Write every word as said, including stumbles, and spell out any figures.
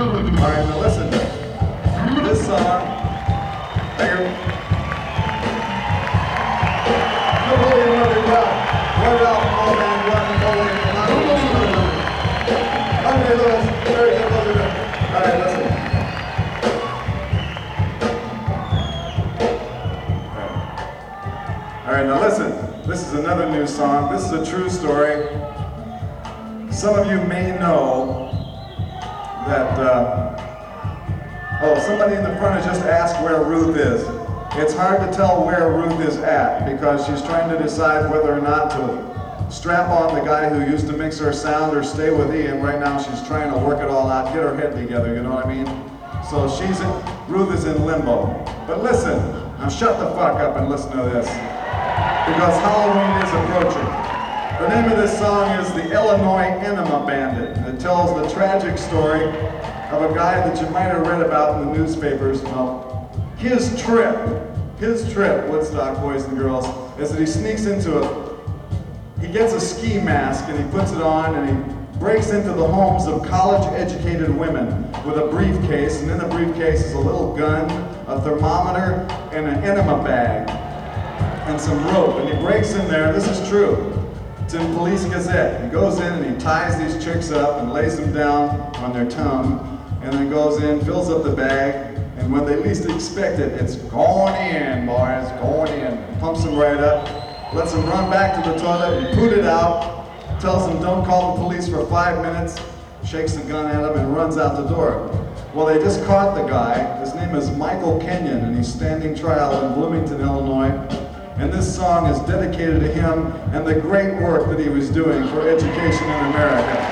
right, now listen. This song, here. Napoleon Murray Brown. Word out, old man, run, Napoleon. Okay, Lewis. Very good, Lewis. All right, listen. All right, now listen. This is another new song. This is a true story. Some of you may know that, uh, oh, somebody in the front has just asked where Ruth is. It's hard to tell where Ruth is at because she's trying to decide whether or not to strap on the guy who used to mix her sound or stay with Ian. Right now she's trying to work it all out, get her head together, you know what I mean? So she's in, Ruth is in limbo. But listen, now shut the fuck up and listen to this, because Halloween is approaching. The name of this song is The Illinois Enema Bandit. It tells the tragic story of a guy that you might have read about in the newspapers. Well, his trip, his trip, Woodstock boys and girls, is that he sneaks into a, he gets a ski mask and he puts it on and he breaks into the homes of college-educated women with a briefcase, and in the briefcase is a little gun, a thermometer, and an enema bag, and some rope, and he breaks in there. This is true. It's in Police Gazette. He goes in and he ties these chicks up and lays them down on their tongue, and then goes in, fills up the bag, and when they least expect it, it's going in, boys, going in. Pumps them right up, lets them run back to the toilet and poot it out, tells them don't call the police for five minutes, shakes the gun at them and runs out the door. Well, they just caught the guy. His name is Michael Kenyon, and he's standing trial in Bloomington, Illinois. And this song is dedicated to him and the great work that he was doing for education in America.